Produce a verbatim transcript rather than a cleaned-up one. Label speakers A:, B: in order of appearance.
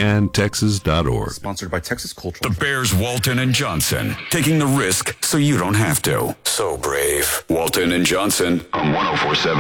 A: can texas dot org.
B: Sponsored by Texas Cultural.
C: The Bears, Walton and Johnson, taking the risk so you don't have to. So brave. Walton and Johnson on one oh four point seven